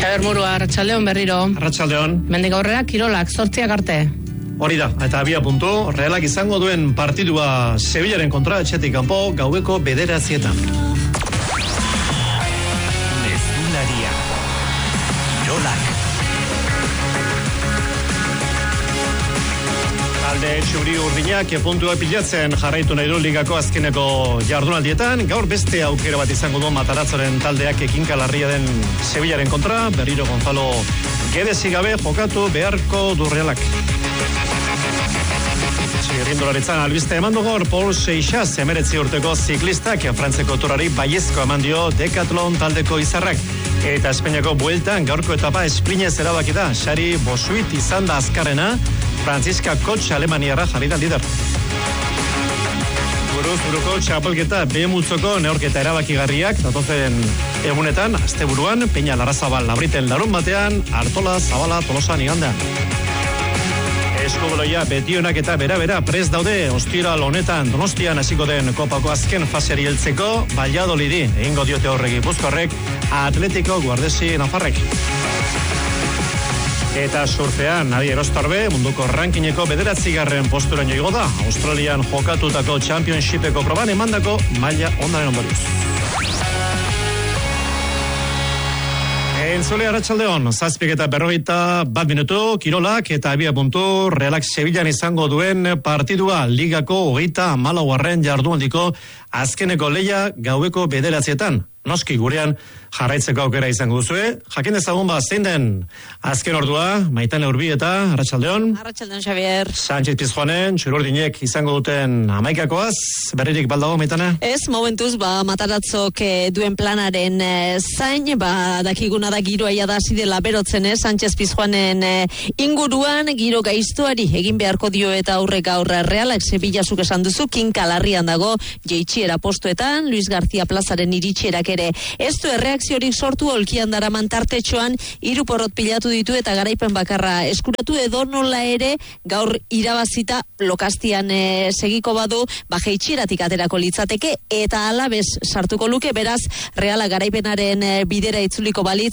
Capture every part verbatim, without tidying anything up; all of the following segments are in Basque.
Xaber Murua, Arratsaldeon berriro. Arratsaldeon. Mendik aurrera kirolak zortziak arte. Hori da, eta abia puntu, Realak izango duen partidua Sevillaren kontra etxetik kanpo gaueko bederatzietan. Mezularia. Kirolak. Talde txuri urdinak puntua pilatzen jarraitu nahi du ligako azkeneko jardunaldietan. Gaur beste aukera bat izango du Matarazzoren taldeak ekinkalarria den Sevillaren kontra. Berriro Gonzalo Gedesi gabe jokatu beharko du Realak. Txirrindularitzan albiste eman du gaur Paul Seixas emeretzi urteko ziklistak Frantzeko Torari baiezko eman dio Decathlon taldeko izarrak. Eta Espainiako bueltan gaurko etapa esprinez erabaki da. Xari Bosuit izan da azkarrena, Franziska Kotx Alemaniarra jarri da lider. Buruz buruko txapelketa B multzoko neorketa erabakigarriak datozen egunetan, asteburuan, Peña Larrazabal Labriten larun batean, Artola Zabala Tolosan igandean. Eskubaloia betionak eta bera-bera prest daude ostiral honetan Donostian hasiko den kopako azken faseari heltzeko Valladolidi egingo diote horrek Gipuzkoarrek Atletico Guardesi Nafarrek. Eta surfean Adi Erostarbe munduko rankingeko bederatzigarren posturaino igo da Australian jokatutako Championshipeko proban emandako maila ondaren ondorioz. Entzule Arratsaldeon, zazpik eta berrogeita bat minutu, kirolak eta abia puntu, Realak Sevillan izango duen partidua ligako hogeita hamalaugarren jardunaldiko azkeneko lehia gaueko bederatzietan. Noski gurean jarraitzeko aukera izango duzue. Jakin dezagun ba zein den azken ordua, Maitane Urbieta, Arratsaldeon. Arratsaldeon, Xavier. Sánchez Pizjuanen, Txururdinek izango duten hamaikakoaz, berririk baldago, Maitane? Ez, momentuz, ba, Matarazzok eh, duen planaren eh, zain, ba, dakiguna da giroa da hasi dela berotzen, eh, Sánchez Pizjuanen eh, inguruan, giro gaiztuari egin beharko dio eta aurrek aurra Realak Sevillazuk esan duzu, kinkalarrian dago, jeitxiera postuetan, Luis García Plazaren iritsierak ere ez du erreakziorik sortu olkian daraman tartetxoan hiru porrot pilatu ditu eta garaipen bakarra eskuratu edo nola ere gaur irabazita lokastian e, segiko badu bajeitxieratik aterako litzateke eta alabez sartuko luke beraz Reala garaipenaren e, bidera itzuliko balitz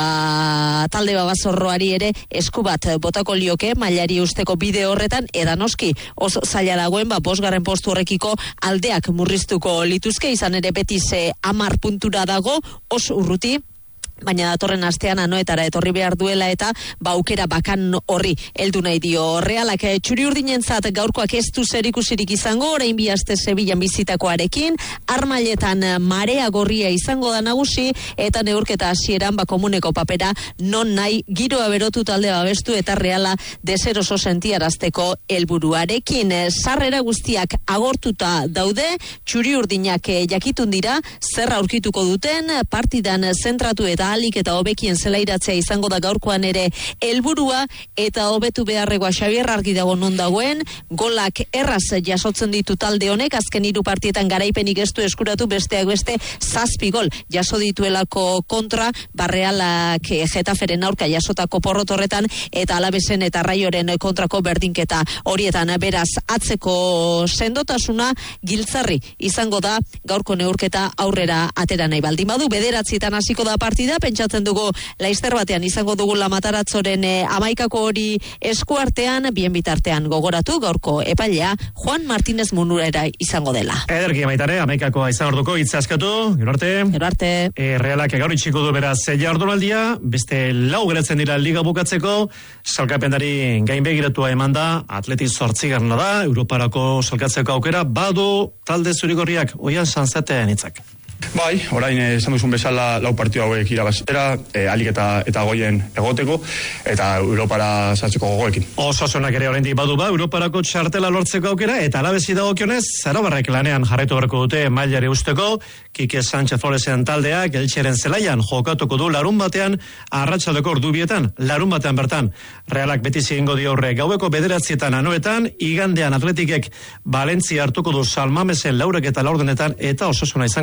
ba talde babazorroari ere esku bat botako lioke mailari usteko bide horretan eda noski oso zaila dagoen ba bosgarren postu horrekiko aldeak murriztuko lituzke izan ere beti ze hamar puntura dago, oso urruti, baina datorren astean anoetara etorri behar duela eta ba aukera bakan horri heldu nahi dio Realak txuri urdinentzat gaurkoak ez du zerikusirik izango orain bi aste Sevillan bizitakoarekin Armailetan marea gorria izango da nagusi eta neurketa hasieran ba komuneko papera non nahi giroa berotu talde babestu eta Reala deseroso sentiarazteko helburuarekin sarrera guztiak agortuta daude txuri urdinak jakitun dira zer aurkituko duten partidan zentratu eta alik eta hobekien zelairatzea izango da gaurkoan ere helburua eta hobetu beharregoa Xabier argi dago non dagoen, golak erraz jasotzen ditu talde honek, azken hiru partietan garaipenik ez du eskuratu besteak beste zazpi gol jaso dituelako kontra, Barrealak Getaferen aurka jasotako porrot horretan eta Alavesen eta Raioren kontrako berdinketa horietan beraz atzeko sendotasuna giltzarri izango da gaurko neurketa aurrera atera nahi baldin badu, bederatzietan hasiko da partida pentsatzen dugu laizter batean izango dugu Matarazzoren eh, amaikako hori eskuartean, bien bitartean gogoratu gaurko epailea Juan Martínez Munurera izango dela. Ederki Maitane, amaikakoa izan orduko hitza askatu, gero arte. Gero arte. E, Realak gaur itxiko du beraz jardunaldia, beste lau geratzen dira liga bukatzeko, salkapendari gain begiratua eman da, Atleti zortzigarrena da, Europarako salkatzeko aukera, badu talde zurigorriak, oian sanzatean hitzak. Bai, orain esan duzun bezala lau partidu hauek irabaztera, e, alik eta, eta goien egoteko, eta Europara sartzeko gogoekin. Osasunak ere oraindik badu ba, Europarako txartela lortzeko aukera, eta alabezi dagokionez, Zarabarrek lanean jarraitu beharko dute mailari usteko, Kike Sánchez Floresen taldeak Elcheren zelaian jokatuko du larun batean, arratsaldeko ordubietan, larun batean bertan. Realak beti egingo dio horre gaueko bederatzietan anoetan, igandean Atletikek Valentzia hartuko du Salmamesen laurek eta laurdenetan, eta Osasuna izango da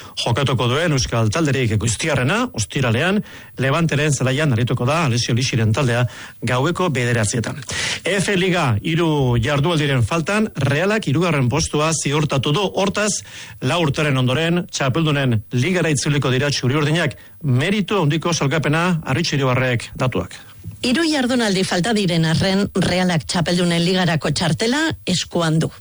jokatuko duen euskal talderik guztiarrena, ostiralean, Levanteren zelaian arituko da, Alessio Lixiren taldea, gaueko bederatzietan. F Liga hiru jardualdiren faltan, Realak hirugarren postua ziurtatu du, hortaz, lau urteren ondoren, txapeldunen ligara itzuliko dira txuri-urdinak, meritu handiko salgapena Arritxiribarrek datuak. Hiru jardunaldi falta diren arren, Realak txapeldunen ligarako txartela eskuan du.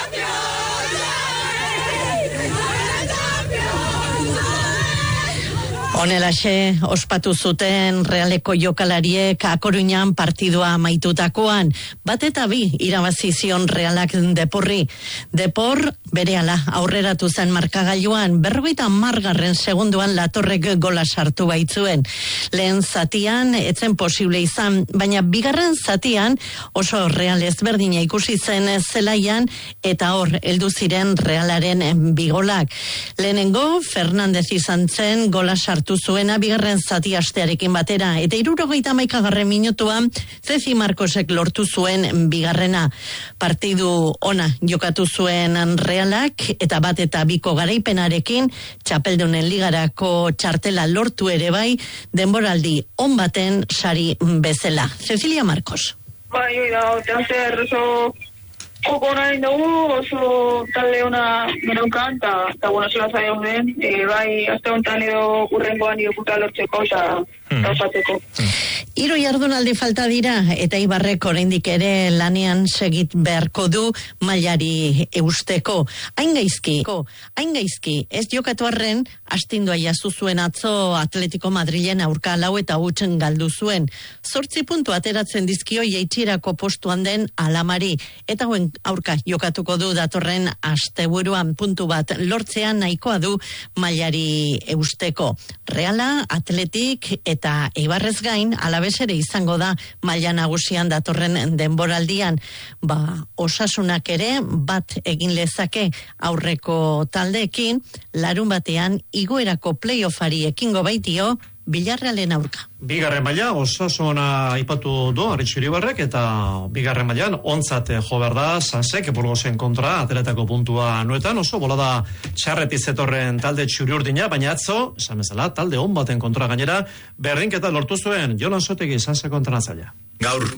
Honelaxe ospatu zuten Realeko jokalariek A Coruñan partidua amaitutakoan, bat eta bi irabazi zion Realak Deporri. Depor berehala aurreratu zen markagailuan, berrogeita hamargarren segunduan Latorrek gola sartu baitzuen. Lehen zatian etzen posible izan, baina bigarren zatian oso Real ezberdina ikusi zen zelaian eta hor heldu ziren Realaren bigolak. Lehenengo Fernandez izan zen gola sartu zuena bigarren zati astearekin batera, eta hirurogeita hamaikagarren minutuan Ceci Marcosek lortu zuen bigarrena. Partidu ona jokatu zuen Realak eta bat eta biko garaipenarekin txapeldunen ligarako txartela lortu ere bai, denboraldi on baten sari bezala. Cecilia Marcos. Bai, oida, teazer oso joko nahi dugu, oso talde ona genaukan, eta bueno, zela zaion den, e, bai, azte honetan edo urrengoan iokuta lortzeko eta gauzatzeko. Hiru jardunaldi falta dira, eta Ibarrek oraindik ere lanean segit beharko du mailari eusteko. Hain gaizki, hain gaizki, ez jokatu arren, astindua jazu zuen atzo Atletico Madrilen aurka lau eta hutzen galdu zuen. Zortzi puntu ateratzen dizkio jaitsierako postuan den Alamari, eta hoen aurka jokatuko du datorren asteburuan puntu bat lortzean nahikoa du mailari eusteko. Reala, Atletik eta Eibarrez gain, alabez ere izango da maila nagusian datorren denboraldian. Ba, Osasunak ere bat egin lezake aurreko taldeekin, larun batean igoerako playoffari ekingo baitio Villarrealen aurka. Bigarren maila Osasuna aipatu du Arritxiribarrek, eta bigarren mailan ontzat jo behar da Sansek Burgosen kontra ateretako puntua nuetan, oso bolada txarreti zetorren talde txuri-urdina, baina atzo, esan bezala, talde on baten kontra gainera, berdinketa lortu zuen Jolan Sotegi Sanse kontra natzaila. Gaur,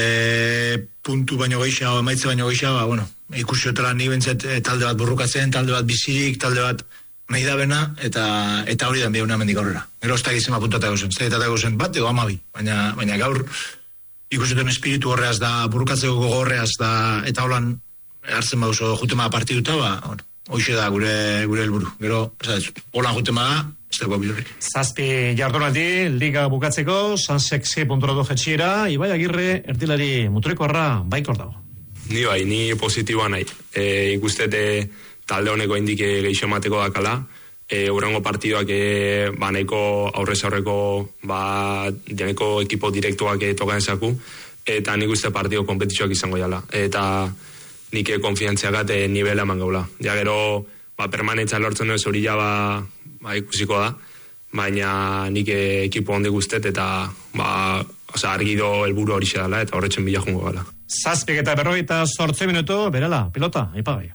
e, puntu baino gehiago, emaitze baino gehiago, bueno, ikusiotela ni bentzet e, talde bat burrukatzen, talde bat bizirik, talde bat nahi da bena, eta, eta hori dan bihauna mendik aurrera. Gero ez da gizema puntatako zen, zetatako zen bat, edo amabi. Baina, baina gaur, ikusuten espiritu horreaz da, burukatzeko gogorreaz da, eta holan, hartzen baduzo jutema partiduta, ba, bueno, hoxe da gure, gure helburu. Gero, holan jutema da, ez dago bilurik. Zazpi jardunaldi, liga bukatzeko, Sansek ze puntura du jetxiera, Ibai Agirre, erdilari mutrekoarra, baikor dago. Ni bai, ni positiboa nahi. E, ikustete, talde honeko indike geixo emateko dakala, e, urrengo partiduak e, ba, nahiko aurrez aurreko ba, deneko ekipo direktuak e, tokan ezaku, eta nik uste partidu kompetizioak izango jala. Eta nik konfiantziakat e, nivela eman gaula. Ja gero, ba, permanentza lortzen ez hori ja ba, ba, ikusiko da, baina nik e, ekipo hondik guztet, eta ba, oza, argi do helburu hori dela eta horretzen bila jungo gala. Zazpik eta berrogeita zortze minutu, berela, pilota, aipagai.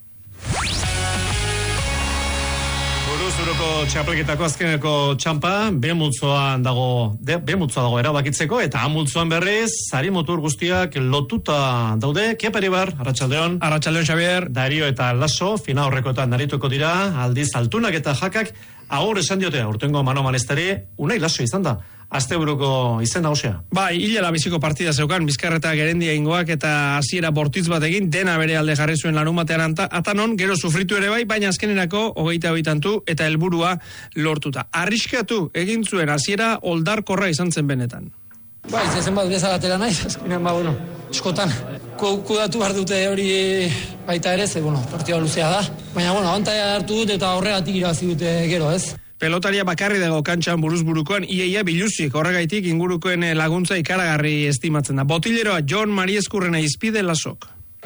Zuruko txapelketako azkeneko txampa, B-multzoan dago, B-multzoa dago erabakitzeko, eta A-multzoan berriz, sari motor guztiak lotuta daude. Kiapari bar, Arratsaldeon. Arratsaldeon, Xavier. Dario eta Lasso, fina horrekoetan narituko dira, aldiz altunak eta jakak, agur esan diote, urtengo mano manestari, Unai Lasso izan da. Asteburuko izen nagusia. Bai, hilela biziko partida zeukan, Bizkarreta Gerendia ingoak eta hasiera bortitz batekin, dena bere alde jarri zuen larun batean atanon, gero sufritu ere bai, baina azkenerako hogeita hogeita eta helburua lortuta. Arriskatu egin zuen hasiera oldarkorra izan zen benetan. Bai, zezen bat bezala atera naiz, azkenean ba, bueno, eskotan. Kudatu behar dute hori baita ere, ze, bueno, partida luzea da. Baina, bueno, abantaia hartu dut eta horregatik irabazi dute gero, ez? Pelotaria bakarri dago kantxan buruz burukoan, iaia biluzik, horregaitik ingurukoen laguntza ikaragarri estimatzen da. Botileroa Jon Marieskurrena izpide Lasok.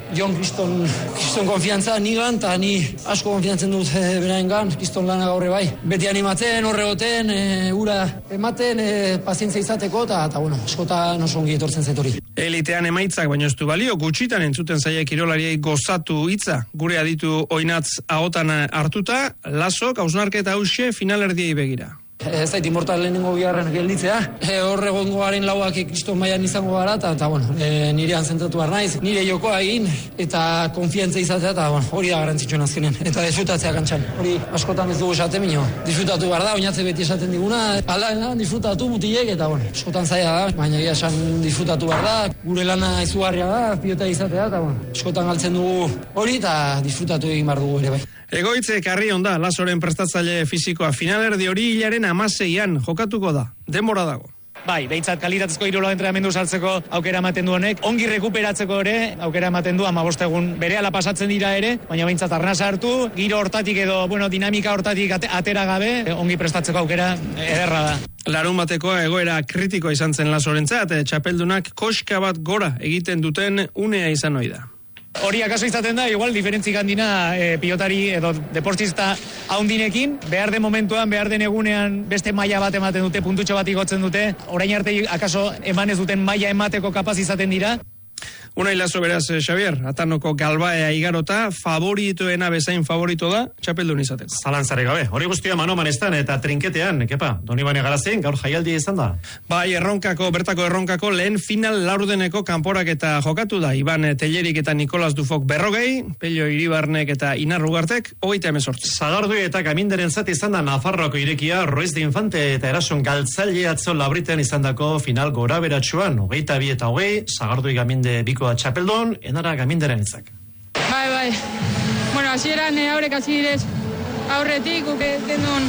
Jon Kriston, Kriston konfiantza nigan, eta ni asko konfiantzen dut e, beraengan, Kriston lana gaurre bai. Beti animatzen, horregoten, e, ura ematen, e, pazientzia izateko, eta, eta bueno, askotan oso ongi etortzen zaitori. Elitean emaitzak baino ez du balio, gutxitan entzuten zaie kirolariei gozatu hitza. Gure aditu oinatz ahotan hartuta, Lasok hausnarketa hauxe finalerdiei begira. Ez zait, inmortal lehenengo biharren gelditzea. E, Horre gongoaren lauak Kriston mailan izango gara, eta, eta bueno, e, nirean zentratu behar naiz, nire jokoa egin, eta konfiantza izatea, eta bueno, hori da garrantzitsuen azkenen. Eta disfrutatzea kantxan. Hori askotan ez dugu esaten minio. Disfrutatu behar da, oinatze beti esaten diguna, ala, disfrutatu mutilek, eta bueno, askotan zaila da, baina egia esan disfrutatu behar da, gure lana izugarria da, pilota izatea, eta bueno, askotan galtzen dugu hori, eta disfrutatu egin behar dugu ere bai. Egoitze karri onda, Lasoren prestatzaile fisikoa finalerdi hori hilaren amaseian jokatuko da. Denbora dago. Bai, behintzat kalitatezko hirurogeita entrenamendu saltzeko aukera ematen du honek, ongi rekuperatzeko ere aukera ematen du hamabost egun berehala pasatzen dira ere, baina behintzat arnasa hartu, giro hortatik edo, bueno, dinamika hortatik atera gabe, ongi prestatzeko aukera ederra da. Larun batekoa egoera kritikoa izan zen Lasorentzat, txapeldunak koska bat gora egiten duten unea izan ohi da. Hori akaso izaten da, igual, diferentzik handina e, pilotari edo deportista haundinekin, behar den momentuan, behar den egunean beste maila bat ematen dute, puntutxo bat igotzen dute, orain arte akaso emanez duten maila emateko kapaz izaten dira. Unai Laso beraz, Xavier, Atanoko galbaea igarota, favoritoena bezain favorito da, txapeldun izateko. Zalantzare gabe, hori guztia manomanestan eta trinketean, kepa, Donibane Garazen, gaur jaialdia izan da. Bai, erronkako, bertako erronkako, lehen final laurdeneko kanporak eta jokatu da, Iban Tellerik eta Nikolas Dufok berrogei, Pello Iribarnek eta Inar Rugartek, hogeita emezortzi. Zagardu eta Gaminderen zati izan da Nafarroako irekia, Ruiz de Infante eta Erason Galtzaile atzo labritean izan dako final gora beratxuan, hogeita bi eta hogei, Zagardu Gaminde biko txapeldon, enara Gaminderen itzak. Bai, bai. Bueno, hasieran e, aurrek hasi direz aurretik, uke dendun,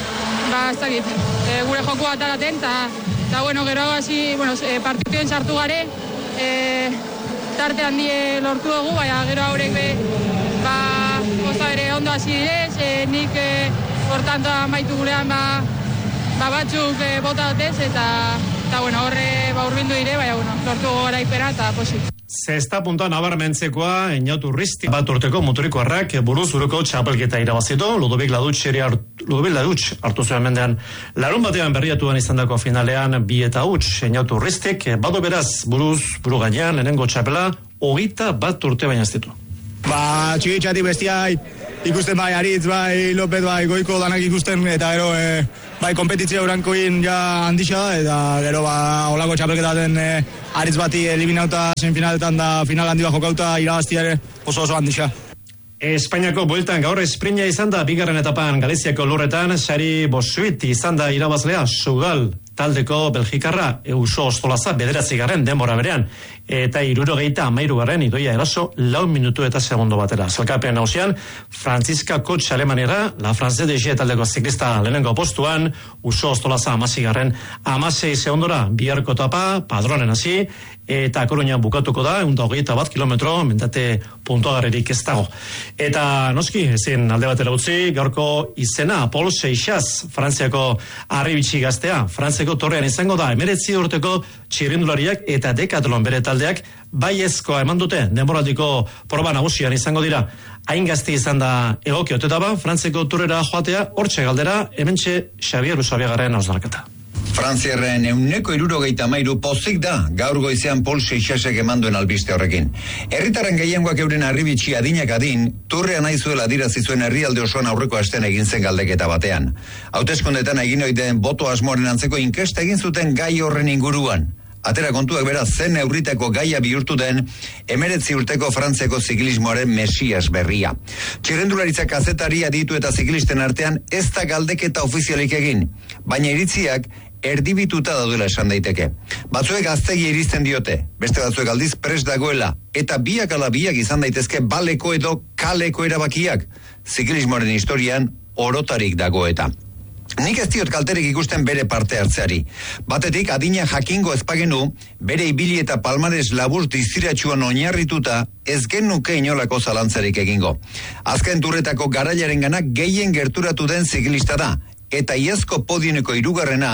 ba, ez dakit, e, gure jokoa ataraten, eta, bueno, gero hasi, bueno, e, partituen sartu gare, e, tarte handie lortu dugu, baina gero aurrek be, ba, goza bere ondo hasi direz, e, nik, e, hortanto amaitu gurean, ba, ba batzuk e, bota dutez, eta, eta, bueno, horre, ba, urbildu dire, baina, bueno, lortu gara ipera, eta posik. Zesta puntua nabarmentzekoa, Eñatu Urristi bat urteko motoriko harrak buruz buruko txapelketa irabazitu, Ludovik Ladutxeri hart, Ludovik Ladutx hartu zuen mendean larun batean berriatuan izan dako finalean bi eta huts, Eñatu Urristik bado beraz buruz buru gainean lehenengo txapela hogeita bat urte baina ez ditu. Ba, txigitxatik bestiai, ikusten bai Aritz, bai Lopez, bai Goiko danak ikusten, eta gero, e, bai kompetitzia urankoin ja handixa da, eta gero, ba, olako txapelketaten e, Aritz bati eliminauta semifinaletan da final handi bat jokauta irabaztia ere oso oso handixa. Espainiako bueltan gaur esprinta izan da, bigarren etapan Galiziako lurretan, Sari Bosuit izan da irabazlea, Sugal taldeko Belgikarra, Euso Ostolaza bederatzi garren denbora berean, eta hirurogeita hamairu garren Idoia Eraso lau minutu eta segundo batera. Zalkapen nausian, Franziska Kotx Alemaniera, La France de G taldeko ziklista lehenengo postuan, Uso Ostolaza amasi garren amasei segundora, biharko etapa, padronen hasi, eta Koruñan bukatuko da, egun da hogeita bat kilometro, mendate puntuagarrerik ez dago. Eta noski, ezin alde batera utzi, gaurko izena, Paul Seixas, Frantziako arribitsi gaztea, Frantziako torrean izango da, emeretzi urteko txirrindulariak eta dekatlon bere taldeak baiezkoa eman dute, denboraldiko proba nagusian izango dira. Hain gazte izan da egoki otetaba, Frantziako turrera joatea, hortxe galdera, hementxe Xavier Usabiagarren hausnarketa. Frantziarren euneko irurogeita mairu pozik da, gaur goizean Paul Seixasek emanduen albiste horrekin. Herritarren gehiengoak euren arribitxi adinak adin, turrean aizuela dirazi zuen herrialde osoan aurreko astean egin zen galdeketa batean. Hauteskundetan egin oideen boto asmoaren antzeko inkesta egin zuten gai horren inguruan. Atera kontuak beraz zen neurriteko gaia bihurtu den emeretzi urteko Frantziako ziklismoaren mesias berria. Txirrendularitza kazetari aditu eta ziklisten artean ez da galdeketa ofizialik egin, baina iritziak erdibituta daudela esan daiteke. Batzuek gaztegi iristen diote, beste batzuek aldiz prest dagoela, eta biak ala biak izan daitezke baleko edo kaleko erabakiak, ziklismoaren historian orotarik dago eta. Nik ez diot kalterik ikusten bere parte hartzeari. Batetik, adina jakingo ezpagenu, bere ibili eta palmares labur diziratxuan oinarrituta ez genuke inolako zalantzarik egingo. Azken turretako garailaren gana gehien gerturatu den ziklista da, eta iazko podioneko hirugarrena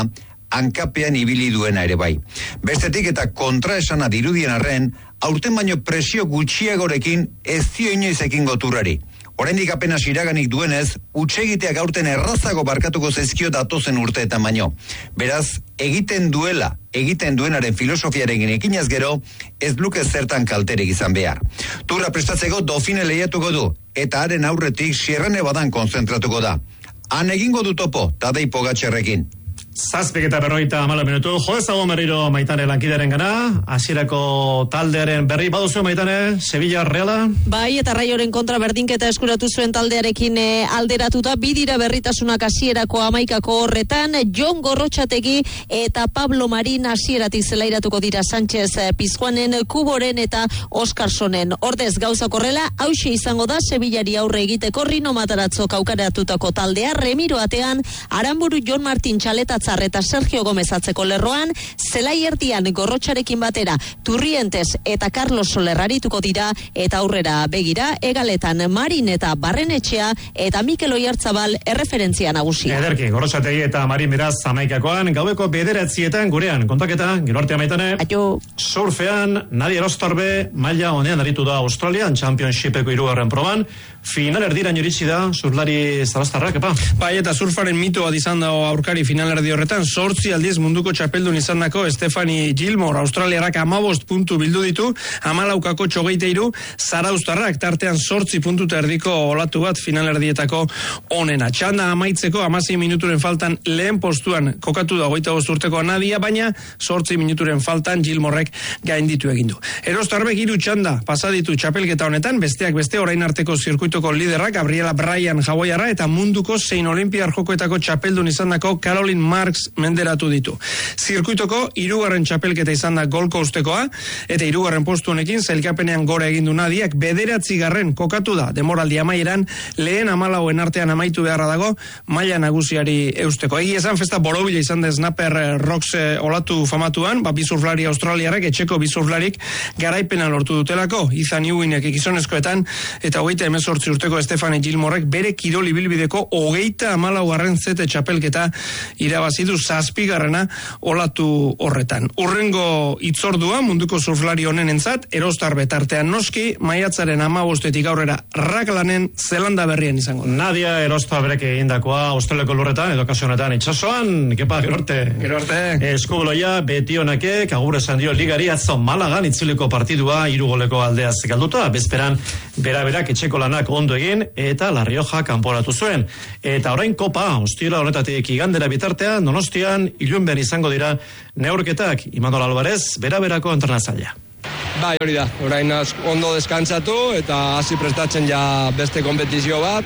hankapean ibili duena ere bai. Bestetik eta kontraesana dirudien arren, aurten baino presio gutxiagorekin ez dio inoiz ekingo turrari. Oraindik apenas iraganik duenez, hutsegiteak aurten errazago barkatuko zaizkio datozen urteetan baino. Beraz, egiten duela, egiten duenaren filosofiarekin ekinaz gero, ez luke zertan kalterek izan behar. Turra prestatzeko Dofine lehiatuko du, eta haren aurretik Sierra Nevadan konzentratuko da. Han egingo du topo, Tadej Pogačarrekin. Zazpik eta berroita amala minutu, jo ezago berriro Maitane lankideren gana, hasierako taldearen berri baduzu Maitane, Sevilla Reala? Bai, eta Raioren kontra berdinketa eskuratu zuen taldearekin e, alderatuta, bidira berritasunak hasierako amaikako horretan, Jon Gorrotxategi eta Pablo Marin hasieratik zelairatuko dira Sánchez Pizjuanen, Kuboren eta Oskarsonen. Ordez gauza korrela, hauxe izango da Sevillari aurre egiteko Rino Matarazzo kaukaratutako taldea, Remiro atean, Aramburu Jon Martin Txaletatz eta Sergio Gomez atzeko lerroan, zelai erdian Gorrotxarekin batera Turrientes eta Carlos Soler arituko dira, eta aurrera begira Egaletan Marin eta Barrenetxea eta Mikel Oiartzabal erreferentzia nagusia. Ederki, Gorrotxategi eta Marin beraz amaikakoan, gaueko bederatzietan gurean, kontaketa, gero artea Maitane. Aio. Surfean, Nadia Erostarbe, maila honean aritu da Australian, Championshipeko hirugarren proban, final erdiraino iritsi da, surflari zarastarrak, epa? Bai, eta surfaren mitoa izan da aurkari final erdi horretan, sortzi aldiz munduko txapeldun izandako Stephanie Gilmore, australiarrak amabost puntu bildu ditu, amalaukako txogeiteiru, zaraustarrak tartean sortzi puntuta erdiko olatu bat final erdietako onena. Txanda amaitzeko amasei minuturen faltan lehen postuan kokatu da hogeita bost urteko Nadia, baina sortzi minuturen faltan Gilmorek gainditu egindu. Erostarbek hiru txanda pasaditu txapelketa honetan, besteak beste orain arteko zirkuitoko liderrak Gabriela Bryan hawaiarra eta munduko zein olimpiar jokoetako txapeldun izandako Caroline Marks menderatu ditu. Zirkuitoko hirugarren txapelketa izan da Gold Coastekoa, eta hirugarren postu honekin zailkapenean gora egindu Nadiak bederatzigarren kokatu da demoraldi amaieran, lehen hamalauen artean amaitu beharra dago maila nagusiari eusteko. Egi esan festa borobila izan da Snapper Rocks olatu famatuan, ba bizurflari australiarrak etxeko bizurflarik garaipena lortu dutelako, Ethan Ewinek gizonezkoetan eta hogeita hemezortzi urteko Stephanie Gilmorek bere kirol ibilbideko hogeita hamalaugarren zete txapelketa irabazidu zazpigarrena olatu horretan. Urrengo itzordua munduko surflari honen entzat, Erostarbe tartean noski, maiatzaren hamabostetik aurrera Raklanen Zelanda berrian izango. Nadia Erostarberek egindakoa Australiako lurretan edo kasu honetan itsasoan, kepa, gero arte. Gero arte. Eskubuloia betionakek agur esan dio ligari atzo Malagan itzuliko partidua hiru goleko aldeaz galduta, bezperan bera-berak etxeko lanak ondo egin eta La Rioja kanporatu zuen. Eta orain kopa, ostira honetatik igandera bitartean, Donostian ilunben izango dira neurketak, Imanol Alvarez, bera-berako entrenazailea. Bai, hori da, orain ondo deskantzatu eta hasi prestatzen ja beste kompetizio bat,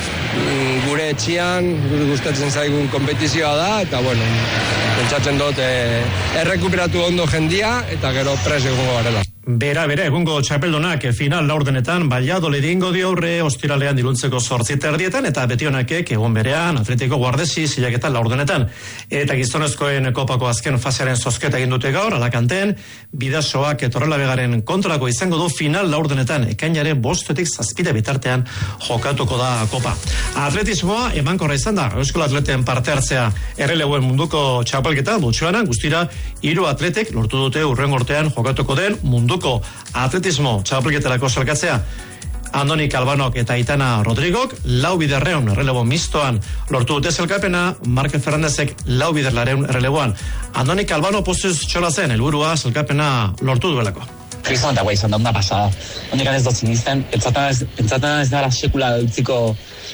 gure etxian, gure gustatzen zaigun kompetizioa da, eta bueno, pentsatzen dut eh, errekuperatu ondo jendia eta gero pres egongo garela. Bera, bera, egungo txapeldunak final laurdenetan, Valladolid ingo dio aurre ostiralean diluntzeko zortzita erdietan, eta betionakek egun berean, Atletico Guardesi zilaketan laurdenetan. Eta gizonezkoen kopako azken fasearen zozketa egin dute gaur, Alakanten, bidasoak etorrela begaren kontrako izango du final laurdenetan, ekainare bostetik zazpide bitartean jokatuko da kopa. Atletismoa emankorra izan da, Euskal Atleten parte hartzea erreleuen munduko txapelketa, dutxuanan, guztira, hiru atletek lortu dute urren urtean jokatuko den mundu atletismo txapelketarako salkatzea. Andoni Calvanok eta Aitana Rodrigok lau biderreun errelebo mistoan lortu dute zelkapena, Markel Fernandezek lau biderlareun erreleboan. Andoni Calvano postuz txola zen, helburua zelkapena lortu duelako. Kriston eta guai izan da una pasada. Honekan ez dut zinisten, pentsatzen ez dara sekula utziko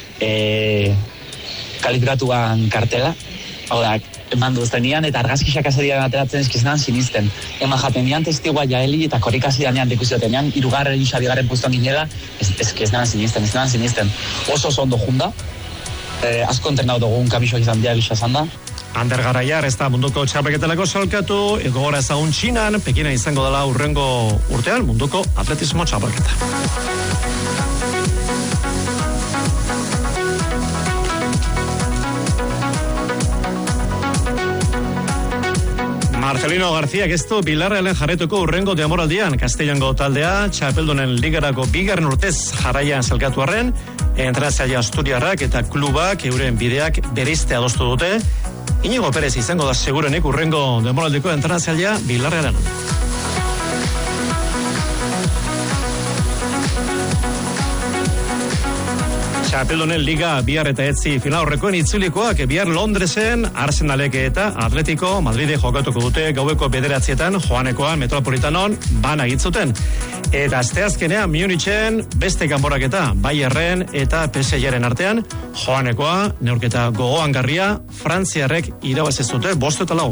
e, kalifikatuan kartela. Hau da, eman duztenian eta argazkisak azarian ateratzen eskizan sinisten. Eman jatenian testigua jaeli eta korrikasi danean dekuziotenean, irugarren isa bigarren pustuan ginela, ez, ez, ez nahan sinisten, ez nahan sinisten. Oso oso ondo junda, eh, asko entrenau dugun kamisok izan diak isa zanda. Ander Garaiar ez da munduko txapelketelako salkatu, egogora ezagun Txinan, Pekina izango dela urrengo urtean munduko atletismo txapelketa. Marcelino García gesto Bilarrealen jarretuko urrengo demoraldian Castellango taldea txapeldunen ligarako bigarren urtez jarraian zelkatu arren, entrenatzaile asturiarrak eta klubak euren bideak bereizte adostu dute, Inigo Perez izango da segurenik urrengo denboraldiko entrenatzailea Bildarratzean. Txapeldunen Liga bihar eta etzi final horrekoen itzulikoak bihar Londresen Arsenalek eta Atletico Madride jokatuko dute gaueko bederatzietan Joanekoan Metropolitanon bana egitzuten. Eta asteazkenean Munichen beste kanporaketa Bayerren eta P S G-ren artean Joanekoa neurketa gogoangarria Frantziarrek irabazi zute bost eta lau.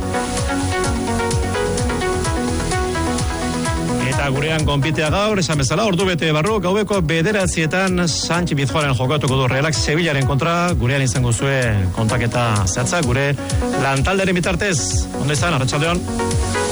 Eta gurean konpitea gaur, esan bezala, ordu bete barru, gaueko bederatzietan Sánchez Pizjuanen jokatuko du Relax Sevillaren kontra, gurean izango zuen kontaketa zehatza, gure lantalderen bitartez. Onde izan, Arratsaldeon.